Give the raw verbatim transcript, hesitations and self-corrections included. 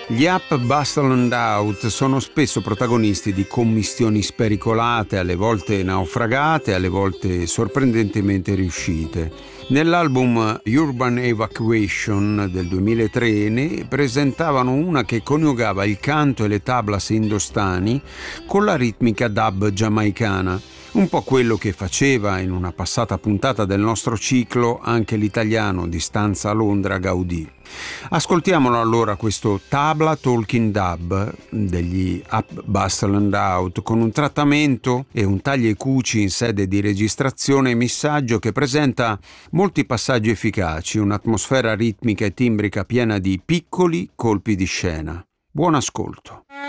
Gli Up, Bustle and Out sono spesso protagonisti di commistioni spericolate, alle volte naufragate, alle volte sorprendentemente riuscite. Nell'album Urban Evacuation del duemilatré ne presentavano una che coniugava il canto e le tablas indostani con la ritmica dub giamaicana, un po' quello che faceva in una passata puntata del nostro ciclo anche l'italiano di Stanza a Londra Gaudì. Ascoltiamolo allora questo Tabla Talking Dub degli Up, Bustle and Out con un trattamento e un taglia e cuci in sede di registrazione e missaggio che presenta molti passaggi efficaci, un'atmosfera ritmica e timbrica piena di piccoli colpi di scena. Buon ascolto.